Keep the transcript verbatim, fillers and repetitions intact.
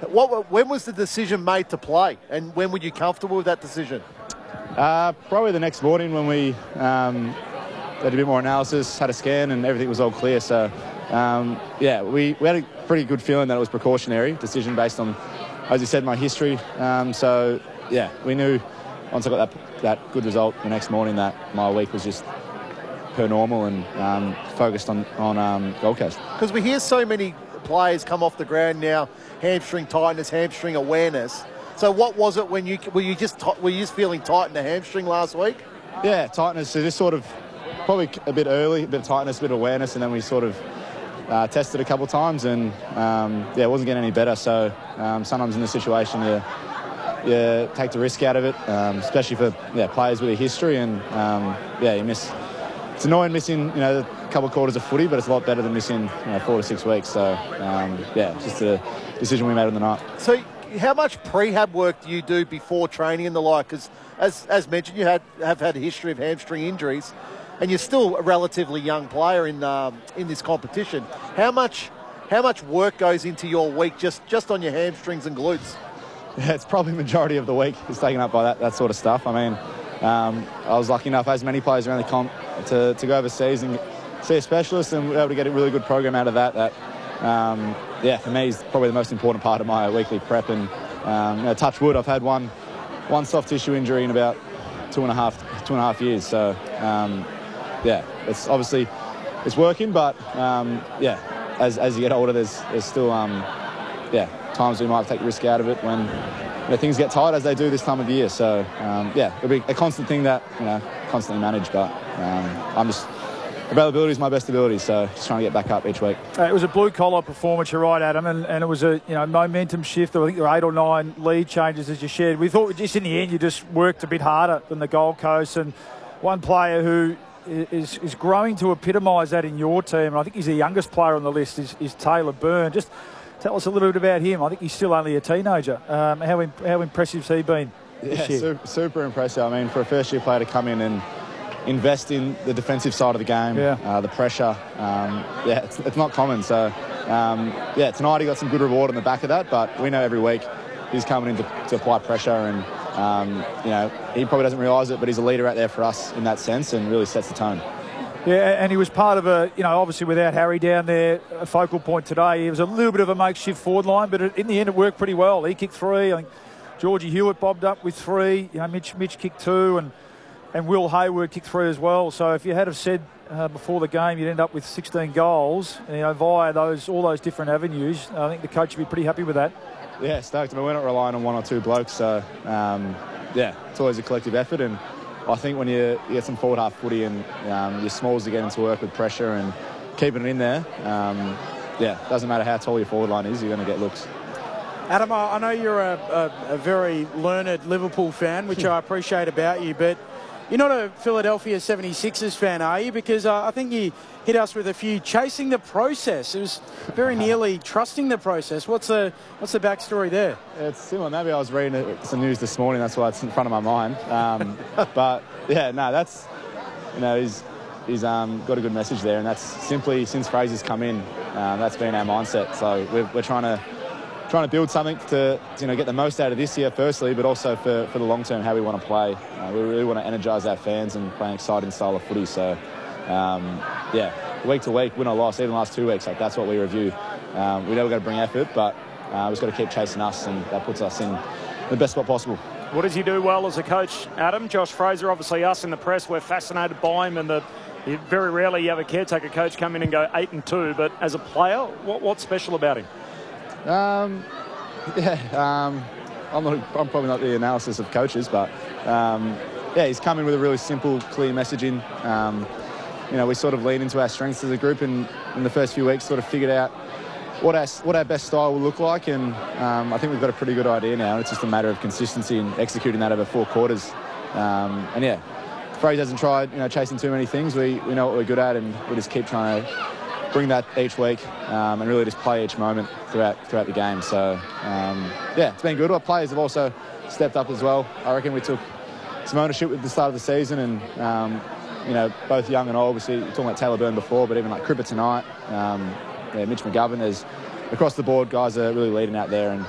What, when was the decision made to play, and when were you comfortable with that decision? Uh, probably the next morning when we um, did a bit more analysis, had a scan, and everything was all clear. So, um, yeah, we, we had a pretty good feeling that it was precautionary decision based on, as you said, my history. Um, so, yeah, we knew once I got that that good result the next morning that my week was just per normal and um, focused on, on um, Gold Coast. Because we hear so many players come off the ground now, hamstring tightness, hamstring awareness. So what was it when you were you just were you just feeling tight in the hamstring last week? Yeah, tightness. So just sort of probably a bit early, a bit of tightness, a bit of awareness, and then we sort of uh, tested a couple of times, and um, yeah, it wasn't getting any better. So um, sometimes in this situation, you you take the risk out of it, um, especially for yeah players with a history, and um, yeah, you miss. It's annoying missing, you know, a couple of quarters of footy, but it's a lot better than missing, you know, four to six weeks. So, um, yeah, it's just a decision we made on the night. So, how much prehab work do you do before training and the like? Because, as as mentioned, you had have had a history of hamstring injuries, and you're still a relatively young player in um, in this competition. How much how much work goes into your week just just on your hamstrings and glutes? Yeah, it's probably the majority of the week is taken up by that that sort of stuff. I mean, um, I was lucky enough, as many players around the comp, to, to go overseas and see a specialist, and we were able to get a really good program out of that. That, um, yeah, for me is probably the most important part of my weekly prep. And um, you know, touch wood, I've had one one soft tissue injury in about two and a half two and a half years. So um, yeah, it's obviously it's working, but um, yeah, as as you get older, there's there's still um, yeah times we might take the risk out of it when. You know, things get tight as they do this time of year. So, um, yeah, it'll be a constant thing that, you know, constantly manage. But um, I'm just, availability is my best ability, so just trying to get back up each week. Uh, it was a blue-collar performance, you're right, Adam, and, and it was a, you know, momentum shift. I think there were eight or nine lead changes as you shared. We thought just in the end you just worked a bit harder than the Gold Coast, and one player who is, is growing to epitomise that in your team, and I think he's the youngest player on the list, is, is Taylor Byrne. Just tell us a little bit about him. I think he's still only a teenager. Um, how, how impressive has he been yeah, this year? Super, super impressive. I mean, for a first-year player to come in and invest in the defensive side of the game, yeah. uh, the pressure, um, yeah, it's, it's not common. So, um, yeah, tonight he got some good reward on the back of that, but we know every week he's coming in to, to apply pressure, and, um, you know, he probably doesn't realise it, but he's a leader out there for us in that sense and really sets the tone. Yeah, and he was part of a, you know, obviously without Harry down there, a focal point today. It was a little bit of a makeshift forward line, but in the end it worked pretty well. He kicked three. I think Georgie Hewitt bobbed up with three. You know, Mitch Mitch kicked two, and and Will Hayward kicked three as well. So if you had have said uh, before the game you'd end up with sixteen goals, you know, via those all those different avenues, I think the coach would be pretty happy with that. Yeah, stoked. I mean, we're not relying on one or two blokes, so um, yeah, it's always a collective effort. And I think when you, you get some forward half footy and um, your smalls are getting to work with pressure and keeping it in there, um, yeah, doesn't matter how tall your forward line is, you're going to get looks. Adam, I know you're a, a, a very learned Liverpool fan, which I appreciate about you, but you're not a Philadelphia seventy-sixers fan, are you? Because uh, I think you hit us with a few chasing the process. It was very nearly trusting the process. What's the what's the backstory there? It's similar. Maybe I was reading some news this morning. That's why it's in front of my mind. Um, but yeah, no, that's you know he's he's um, got a good message there, and that's simply since Fraser's come in, um, that's been our mindset. So we're, we're trying to. trying to build something to you know get the most out of this year firstly, but also for, for the long term, how we want to play. Uh, we really want to energise our fans and play an exciting style of footy. So, um, yeah, week to week, win or loss, even the last two weeks, like that's what we review. Um, we know we've got to bring effort, but uh, we've just got to keep chasing us, and that puts us in the best spot possible. What does he do well as a coach, Adam? Josh Fraser, obviously us in the press, we're fascinated by him, and the you, very rarely you have a caretaker coach come in and go eight and two, but as a player, what, what's special about him? Um, yeah, um, I'm, not, I'm probably not the analysis of coaches, but um, yeah, he's come in with a really simple, clear messaging. Um, you know, we sort of lean into our strengths as a group, and in the first few weeks, sort of figured out what our what our best style will look like, and um, I think we've got a pretty good idea now. It's just a matter of consistency and executing that over four quarters. Um, and yeah, Fraser hasn't tried, you know, chasing too many things. We we know what we're good at, and we just keep trying to bring that each week um, and really just play each moment throughout throughout the game. So, um, yeah, it's been good. Our players have also stepped up as well. I reckon we took some ownership at the start of the season, and, um, you know, both young and old. Obviously, you're talking about Taylor Byrne before, but even like Cripper tonight, um, yeah, Mitch McGovern, there's across the board, guys are really leading out there, and